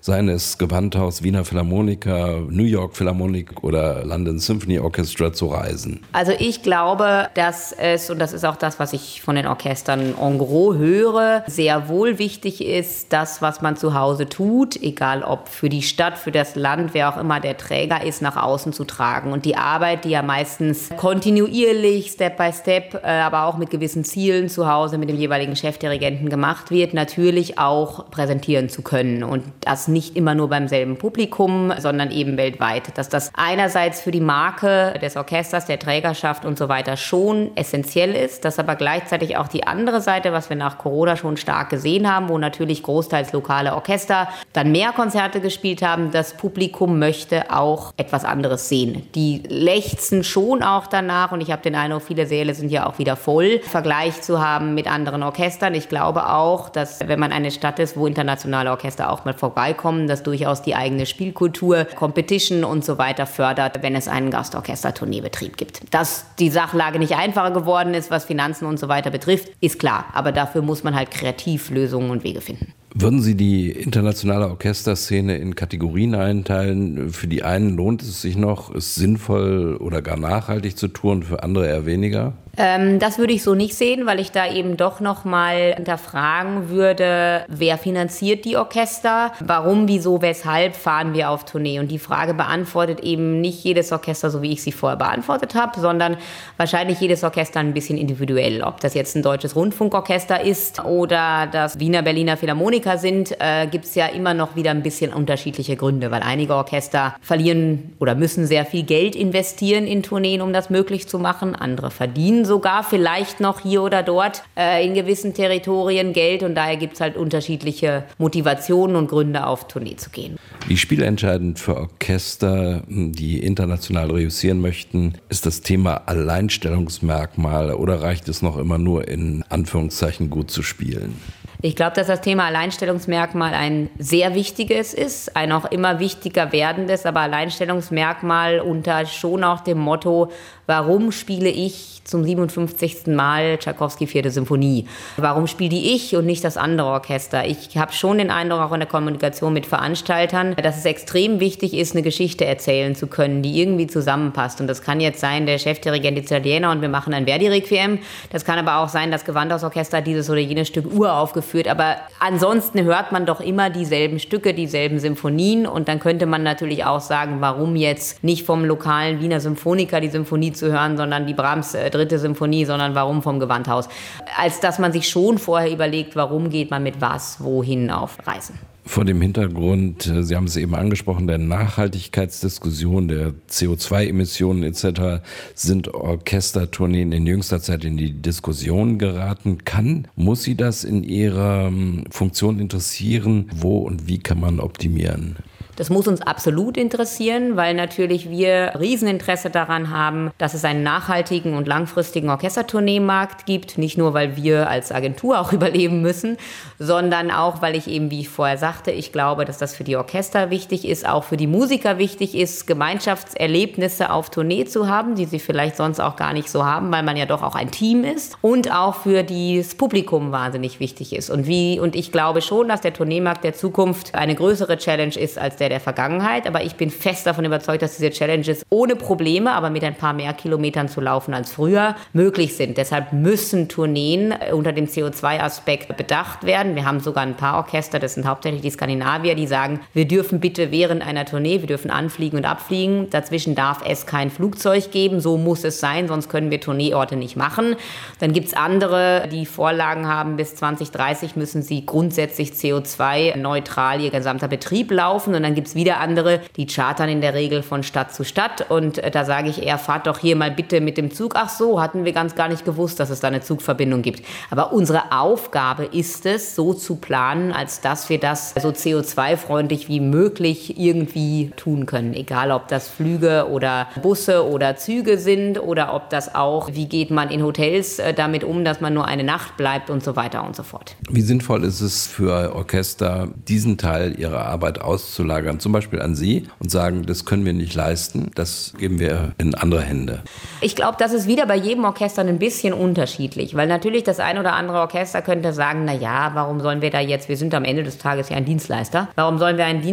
seien es Gewandhaus, Wiener Philharmoniker, New York Philharmonic oder London Symphony Orchestra, zu reisen? Also ich glaube, dass es, und das ist auch das, was ich von den Orchestern en gros höre, sehr wohl wichtig ist, das, was man zu Hause tut, egal ob für die Stadt, für das Land, wer auch immer der Träger ist, nach außen zu tragen. Und die Arbeit, die ja meistens kontinuierlich, Step by Step, aber auch mit gewissen Zielen zu Hause mit dem jeweiligen Chefdirigenten gemacht wird, natürlich auch präsentieren zu können. Und das nicht immer nur beim selben Publikum, sondern eben weltweit. Dass das einerseits für die Marke des Orchesters, der Trägerschaft und so weiter schon essentiell ist, dass aber gleichzeitig auch die andere Seite, was wir nach Corona schon stark gesehen haben, wo natürlich großteils lokale Orchester dann mehr Konzerte gespielt haben, das Publikum möchte auch etwas anderes sehen. Die lechzen schon auch danach, und ich habe den Eindruck, viele Säle sind ja auch wieder voll, Vergleich zu haben mit anderen Orchestern. Ich glaube auch, dass wenn man eine Stadt ist, wo internationale Orchester auch mal vorbeikommen, das durchaus die eigene Spielkultur, Competition und so weiter fördert, wenn es einen Gastorchester-Tourneebetrieb gibt. Dass die Sachlage nicht einfacher geworden ist, was Finanzen und so weiter betrifft, ist klar. Aber dafür muss man halt kreativ Lösungen und Wege finden. Würden Sie die internationale Orchesterszene in Kategorien einteilen? Für die einen lohnt es sich noch, es sinnvoll oder gar nachhaltig zu tun, für andere eher weniger? Das würde ich so nicht sehen, weil ich da eben doch noch mal hinterfragen würde, wer finanziert die Orchester? Warum, wieso, weshalb fahren wir auf Tournee? Und die Frage beantwortet eben nicht jedes Orchester, so wie ich sie vorher beantwortet habe, sondern wahrscheinlich jedes Orchester ein bisschen individuell. Ob das jetzt ein deutsches Rundfunkorchester ist oder das Berliner Philharmoniker sind, gibt es ja immer noch wieder ein bisschen unterschiedliche Gründe, weil einige Orchester verlieren oder müssen sehr viel Geld investieren in Tourneen, um das möglich zu machen. Andere verdienen sogar vielleicht noch hier oder dort in gewissen Territorien Geld, und daher gibt es halt unterschiedliche Motivationen und Gründe, auf Tournee zu gehen. Wie spielentscheidend für Orchester, die international reüssieren möchten, ist das Thema Alleinstellungsmerkmale, oder reicht es noch immer nur in Anführungszeichen gut zu spielen? Ich glaube, dass das Thema Alleinstellungsmerkmal ein sehr wichtiges ist, ein auch immer wichtiger werdendes, aber Alleinstellungsmerkmal unter schon auch dem Motto, warum spiele ich zum 57. Mal Tschaikowski 4. Symphonie? Warum spiele die ich und nicht das andere Orchester? Ich habe schon den Eindruck, auch in der Kommunikation mit Veranstaltern, dass es extrem wichtig ist, eine Geschichte erzählen zu können, die irgendwie zusammenpasst. Und das kann jetzt sein, der Chefdirigent Italiener und wir machen ein Verdi-Requiem. Das kann aber auch sein, das Gewandhausorchester hat dieses oder jenes Stück uraufgeführt. Aber ansonsten hört man doch immer dieselben Stücke, dieselben Symphonien. Und dann könnte man natürlich auch sagen, warum jetzt nicht vom lokalen Wiener Symphoniker die Symphonie zu hören, sondern die Brahms 3. Symphonie, sondern warum vom Gewandhaus. Als dass man sich schon vorher überlegt, warum geht man mit was, wohin auf Reisen. Vor dem Hintergrund, Sie haben es eben angesprochen, der Nachhaltigkeitsdiskussion, der CO2-Emissionen etc. sind Orchestertourneen in jüngster Zeit in die Diskussion geraten. Muss Sie das in Ihrer Funktion interessieren? Wo und wie kann man optimieren? Das muss uns absolut interessieren, weil natürlich wir Rieseninteresse daran haben, dass es einen nachhaltigen und langfristigen Orchestertourneemarkt gibt. Nicht nur, weil wir als Agentur auch überleben müssen, sondern auch, weil ich eben, wie ich vorher sagte, ich glaube, dass das für die Orchester wichtig ist, auch für die Musiker wichtig ist, Gemeinschaftserlebnisse auf Tournee zu haben, die sie vielleicht sonst auch gar nicht so haben, weil man ja doch auch ein Team ist, und auch für das Publikum wahnsinnig wichtig ist. Und ich glaube schon, dass der Tourneemarkt der Zukunft eine größere Challenge ist als der Vergangenheit, aber ich bin fest davon überzeugt, dass diese Challenges ohne Probleme, aber mit ein paar mehr Kilometern zu laufen als früher, möglich sind. Deshalb müssen Tourneen unter dem CO2-Aspekt bedacht werden. Wir haben sogar ein paar Orchester, das sind hauptsächlich die Skandinavier, die sagen, wir dürfen bitte während einer Tournee, wir dürfen anfliegen und abfliegen, dazwischen darf es kein Flugzeug geben, so muss es sein, sonst können wir Tourneeorte nicht machen. Dann gibt es andere, die Vorlagen haben, bis 2030 müssen sie grundsätzlich CO2-neutral ihr gesamter Betrieb laufen, und dann gibt es wieder andere, die chartern in der Regel von Stadt zu Stadt, und da sage ich eher, fahrt doch hier mal bitte mit dem Zug. Ach so, hatten wir ganz gar nicht gewusst, dass es da eine Zugverbindung gibt. Aber unsere Aufgabe ist es, so zu planen, als dass wir das so CO2-freundlich wie möglich irgendwie tun können. Egal, ob das Flüge oder Busse oder Züge sind oder ob das auch, wie geht man in Hotels damit um, dass man nur eine Nacht bleibt und so weiter und so fort. Wie sinnvoll ist es für Orchester, diesen Teil ihrer Arbeit auszulagern, zum Beispiel an Sie, und sagen, das können wir nicht leisten, das geben wir in andere Hände? Ich glaube, das ist wieder bei jedem Orchester ein bisschen unterschiedlich, weil natürlich das ein oder andere Orchester könnte sagen, na ja, warum sollen wir da jetzt, wir sind am Ende des Tages ja ein Dienstleister, warum sollen wir einen